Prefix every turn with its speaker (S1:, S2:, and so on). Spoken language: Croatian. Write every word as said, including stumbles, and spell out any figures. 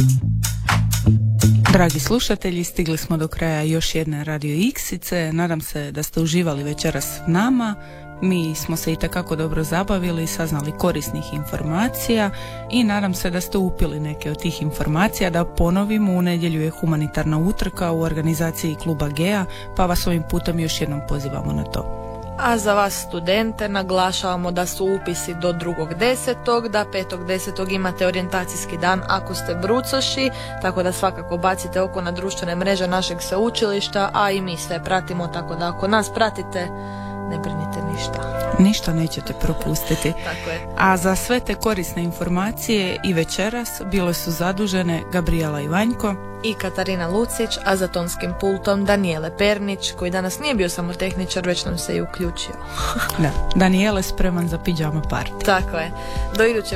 S1: Dragi slušatelji, stigli smo do kraja još jedne Radio Iksice. Nadam se da ste uživali večeras s nama. Mi smo se itekako dobro zabavili, saznali korisnih informacija i nadam se da ste upili neke od tih informacija. Da ponovimo, u nedjelju je humanitarna utrka u organizaciji kluba Gea, pa vas ovim putem još jednom pozivamo na to.
S2: A za vas studente naglašavamo da su upisi do drugog desetog, da petog desetog imate orijentacijski dan ako ste brucoši, tako da svakako bacite oko na društvene mreže našeg sveučilišta, a i mi sve pratimo, tako da ako nas pratite, ne brinite ništa.
S1: Ništa nećete propustiti.
S2: Tako je.
S1: A za sve te korisne informacije i večeras bile su zadužene Gabriela Ivanjko
S2: i Katarina Lucić, a za tonskim pultom Danijele Pernić, koji danas nije bio samo tehničar, već nam se i uključio.
S1: Da, Danijele spreman za pidžama party.
S2: Tako je. Do idućeg